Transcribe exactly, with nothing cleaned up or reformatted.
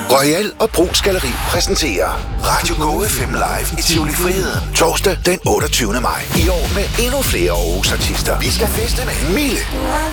Royal og Brugs Galleri præsenterer Radio Go F M Live i Tivoli Friheden. Torsdag den otteogtyvende maj. I år med endnu flere Aarhus artister. Vi skal feste med Mille,